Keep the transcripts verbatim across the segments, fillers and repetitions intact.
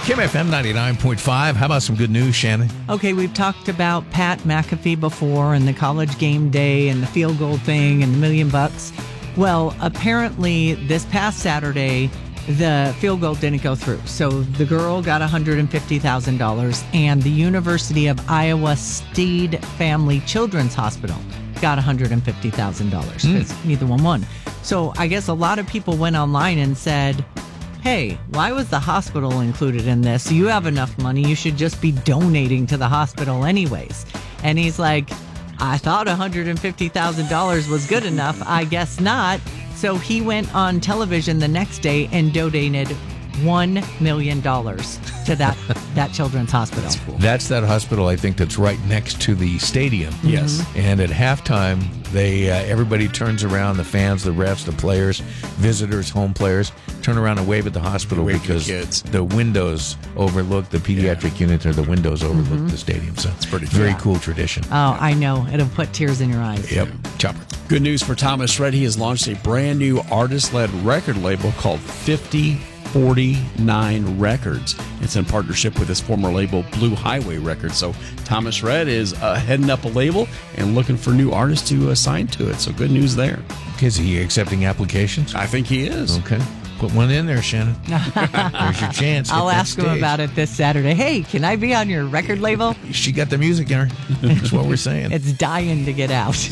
Kim F M ninety-nine point five. How about some good news, Shannon? Okay, we've talked about Pat McAfee before and the college game day and the field goal thing and the million bucks. Well, apparently this past Saturday, the field goal didn't go through. So the girl got one hundred fifty thousand dollars and the University of Iowa Stead Family Children's Hospital got one hundred fifty thousand dollars because mm. neither one won. So I guess a lot of people went online and said, hey, why was the hospital included in this? You have enough money. You should just be donating to the hospital anyways. And he's like, I thought one hundred fifty thousand dollars was good enough. I guess not. So he went on television the next day and donated one million dollars to that, that children's hospital. That's cool. That's that hospital, I think, that's right next to the stadium. Yes. Mm-hmm. And at halftime, they uh, everybody turns around, the fans, the refs, the players, visitors, home players, turn around and wave at the hospital wave because the, kids. the windows overlook, the pediatric yeah. unit or the windows overlook mm-hmm. the stadium. So it's pretty very yeah. cool tradition. Oh, I know. It'll put tears in your eyes. Yep. Chopper. Good news for Thomas Rhett. He has launched a brand new artist-led record label called fifty forty-nine Records. It's in partnership with his former label, Blue Highway Records. So Thomas Rhett is uh, heading up a label and looking for new artists to uh, sign to it. So good news there. Is he accepting applications? I think he is. Okay. Put one in there, Shannon. There's your chance. I'll ask him about it this Saturday. Hey, can I be on your record label? She got the music in her. That's what we're saying. It's dying to get out.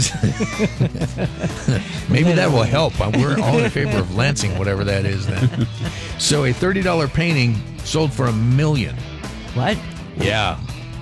Maybe that will help. We're all in favor of Lansing, whatever that is then. So a thirty dollars painting sold for a million. What? Yeah.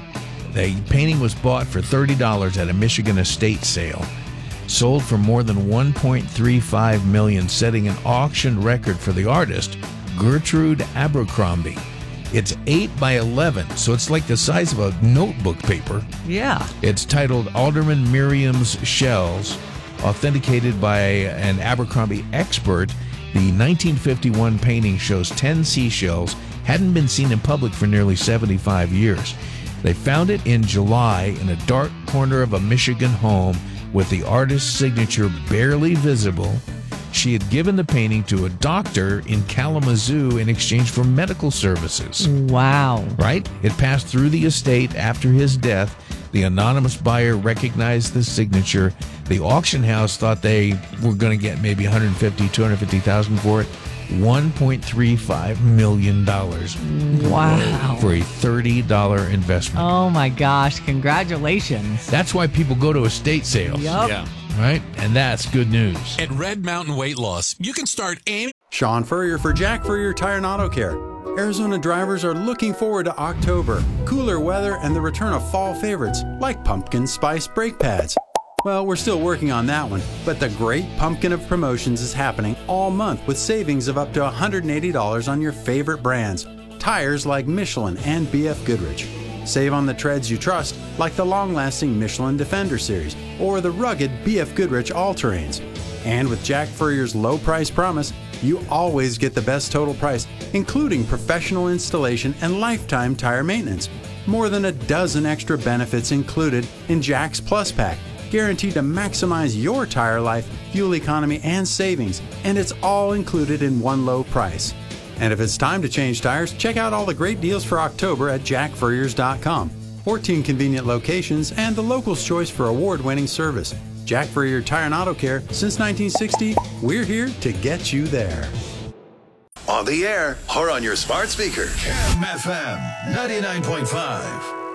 The painting was bought for thirty dollars at a Michigan estate sale. Sold for more than one point three five million dollars, setting an auction record for the artist, Gertrude Abercrombie. It's eight by eleven, so it's like the size of a notebook paper. Yeah. It's titled Alderman Miriam's Shells, authenticated by an Abercrombie expert. The nineteen fifty-one painting shows ten seashells, hadn't been seen in public for nearly seventy-five years. They found it in July in a dark corner of a Michigan home with the artist's signature barely visible. She had given the painting to a doctor in Kalamazoo in exchange for medical services. Wow. Right? It passed through the estate after his death. The anonymous buyer recognized the signature. The auction house thought they were going to get maybe one hundred fifty thousand dollars, two hundred fifty thousand dollars for it. one point three five million dollars. Wow. For a thirty dollars investment. Oh my gosh, congratulations. That's why people go to estate sales. Yep. Yeah. Right? And that's good news. At Red Mountain Weight Loss, you can start any... Sean Furrier for Jack Furrier Tire and Auto Care. Arizona drivers are looking forward to October, cooler weather, and the return of fall favorites like pumpkin spice brake pads. Well, we're still working on that one, but the great pumpkin of promotions is happening all month with savings of up to one hundred eighty dollars on your favorite brands, tires like Michelin and B F Goodrich. Save on the treads you trust, like the long-lasting Michelin Defender Series or the rugged B F Goodrich All-Terrains. And with Jack Furrier's low price promise, you always get the best total price, including professional installation and lifetime tire maintenance. More than a dozen extra benefits included in Jack's Plus Pack, guaranteed to maximize your tire life, fuel economy, and savings, and it's all included in one low price. And if it's time to change tires, check out all the great deals for October at jack furriers dot com. fourteen convenient locations and the local's choice for award-winning service. Jack Furrier Tire and Auto Care, since nineteen sixty, we're here to get you there. On the air or on your smart speaker. Cam F M ninety-nine point five.